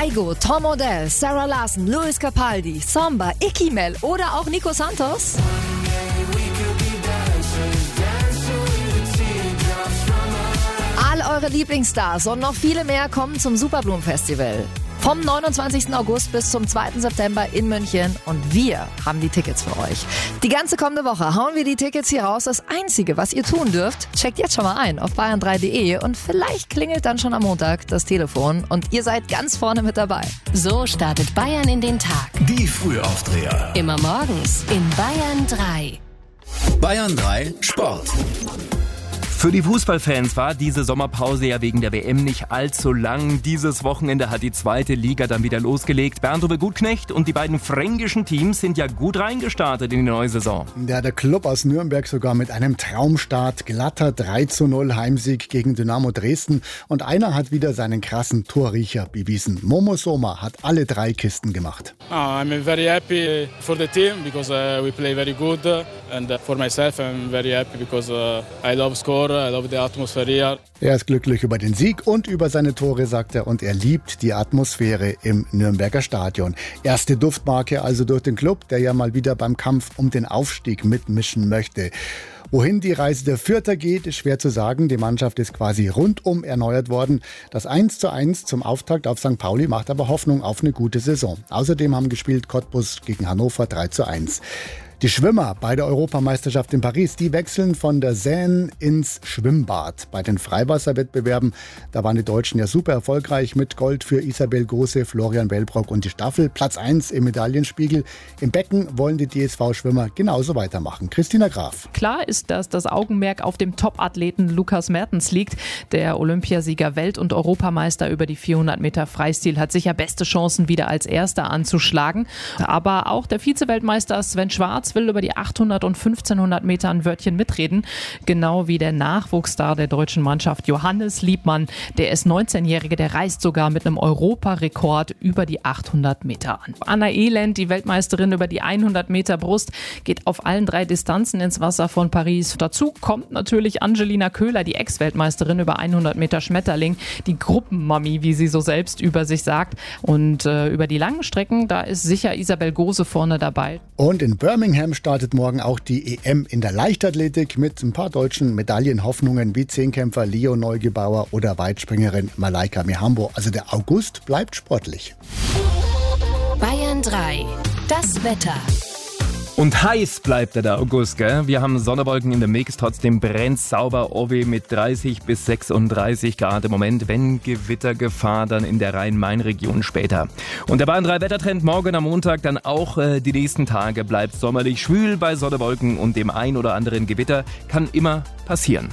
Kygo, Tom Odell, Sarah Larson, Luis Capaldi, Somba, Icky Mel oder auch Nico Santos? All eure Lieblingsstars und noch viele mehr kommen zum Superblumen-Festival. Vom 29. August bis zum 2. September in München und wir haben die Tickets für euch. Die ganze kommende Woche hauen wir die Tickets hier raus. Das Einzige, was ihr tun dürft, checkt jetzt schon mal ein auf bayern3.de und vielleicht klingelt dann schon am Montag das Telefon und ihr seid ganz vorne mit dabei. So startet Bayern in den Tag. Die Frühaufdreher. Immer morgens in Bayern 3. Bayern 3 Sport. Für die Fußballfans war diese Sommerpause ja wegen der WM nicht allzu lang. Dieses Wochenende hat die zweite Liga dann wieder losgelegt. Bernd-Uwe Gutknecht und die beiden fränkischen Teams sind ja gut reingestartet in die neue Saison. Ja, der Club aus Nürnberg sogar mit einem Traumstart. Glatter 3:0 Heimsieg gegen Dynamo Dresden. Und einer hat wieder seinen krassen Torriecher bewiesen. Momo Soma hat alle 3 Kisten gemacht. I'm very happy for the team because we play very good. And for myself I'm very happy because I love score. I love the atmosphere here. Er ist glücklich über den Sieg und über seine Tore, sagt er, und er liebt die Atmosphäre im Nürnberger Stadion. Erste Duftmarke also durch den Club, der ja mal wieder beim Kampf um den Aufstieg mitmischen möchte. Wohin die Reise der Fürther geht, ist schwer zu sagen. Die Mannschaft ist quasi rundum erneuert worden. Das 1:1 zum Auftakt auf St. Pauli macht aber Hoffnung auf eine gute Saison. Außerdem haben gespielt Cottbus gegen Hannover 3:1. Die Schwimmer bei der Europameisterschaft in Paris, die wechseln von der Seine ins Schwimmbad. Bei den Freiwasserwettbewerben, da waren die Deutschen ja super erfolgreich mit Gold für Isabel Gose, Florian Wellbrock und die Staffel. Platz 1 im Medaillenspiegel. Im Becken wollen die DSV-Schwimmer genauso weitermachen. Christina Graf. Klar ist, dass das Augenmerk auf dem Top-Athleten Lukas Mertens liegt. Der Olympiasieger, Welt- und Europameister über die 400 Meter Freistil hat sicher beste Chancen, wieder als Erster anzuschlagen. Aber auch der Vize-Weltmeister Sven Schwarz will über die 800 und 1500 Meter ein Wörtchen mitreden. Genau wie der Nachwuchsstar der deutschen Mannschaft Johannes Liebmann. Der ist 19-Jährige, der reist sogar mit einem Europarekord über die 800 Meter an. Anna Elend, die Weltmeisterin über die 100 Meter Brust, geht auf allen 3 Distanzen ins Wasser von Paris. Dazu kommt natürlich Angelina Köhler, die Ex-Weltmeisterin über 100 Meter Schmetterling, die Gruppenmami, wie sie so selbst über sich sagt. Und über die langen Strecken, da ist sicher Isabel Gose vorne dabei. Und in Birmingham startet morgen auch die EM in der Leichtathletik mit ein paar deutschen Medaillenhoffnungen wie Zehnkämpfer Leo Neugebauer oder Weitspringerin Malaika Mihambo. Also der August bleibt sportlich. Bayern 3. Das Wetter. Und heiß bleibt der August, gell? Wir haben Sonnenwolken in der Mix, trotzdem brennt sauber Ovi mit 30 bis 36 Grad im Moment, wenn Gewittergefahr dann in der Rhein-Main-Region später. Und der Bayern 3 Wettertrend morgen am Montag dann auch die nächsten Tage bleibt sommerlich schwül bei Sonnenwolken und dem ein oder anderen Gewitter kann immer passieren.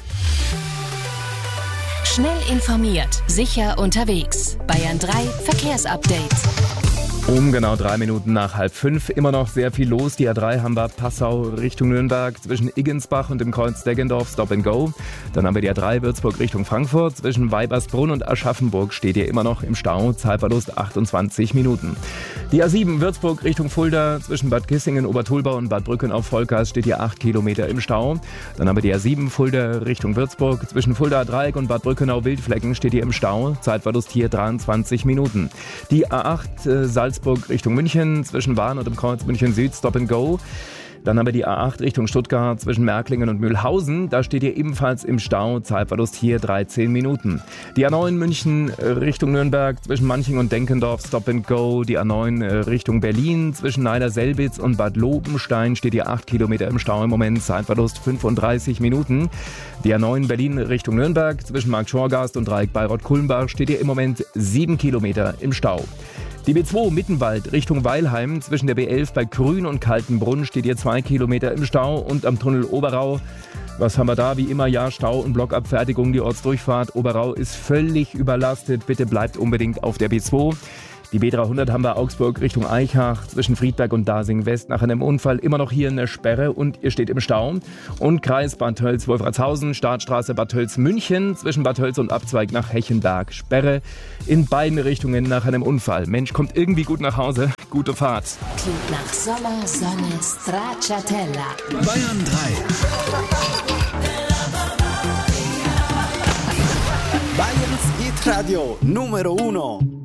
Schnell informiert, sicher unterwegs. Bayern 3 Verkehrsupdate. Um genau 3 Minuten nach 4:30 immer noch sehr viel los. Die A3 haben wir Passau Richtung Nürnberg zwischen Iggensbach und dem Kreuz Deggendorf Stop and Go. Dann haben wir die A3 Würzburg Richtung Frankfurt. Zwischen Weibersbrunn und Aschaffenburg steht ihr immer noch im Stau. Zeitverlust 28 Minuten. Die A7 Würzburg Richtung Fulda zwischen Bad Kissingen, Obertulbau und Bad Brücken auf Vollgas steht ihr 8 Kilometer im Stau. Dann haben wir die A7 Fulda Richtung Würzburg. Zwischen Fulda Dreieck und Bad Brückenau Wildflecken steht ihr im Stau. Zeitverlust hier 23 Minuten. Die A8 Salzburg Richtung München, zwischen Wahn und dem Kreuz München Süd, Stop and Go. Dann haben wir die A8 Richtung Stuttgart zwischen Märklingen und Mühlhausen. Da steht ihr ebenfalls im Stau. Zeitverlust hier 13 Minuten. Die A9 München Richtung Nürnberg zwischen Manching und Denkendorf Stop and Go. Die A9 Richtung Berlin zwischen Neider-Selbitz und Bad Lobenstein steht ihr 8 Kilometer im Stau im Moment. Zeitverlust 35 Minuten. Die A9 Berlin Richtung Nürnberg zwischen Markt-Schorgast und Dreieck Bayreuth-Kulmbach steht ihr im Moment 7 Kilometer im Stau. Die B2 Mittenwald Richtung Weilheim zwischen der B11 bei Grün und Kaltenbrunn steht ihr 2 Kilometer im Stau und am Tunnel Oberau. Was haben wir da? Wie immer, ja, Stau und Blockabfertigung, die Ortsdurchfahrt. Oberau ist völlig überlastet. Bitte bleibt unbedingt auf der B2. Die B300 haben wir Augsburg Richtung Eichach zwischen Friedberg und Dasing West nach einem Unfall immer noch hier eine Sperre und ihr steht im Stau. Und Kreis Bad Tölz-Wolfratshausen, Startstraße Bad Tölz-München zwischen Bad Tölz und Abzweig nach Hechenberg. Sperre in beiden Richtungen nach einem Unfall. Mensch, kommt irgendwie gut nach Hause. Gute Fahrt. Klingt nach Sommer, Sonne, Stracciatella. Bayern 3. Bayerns Hit Radio Numero 1.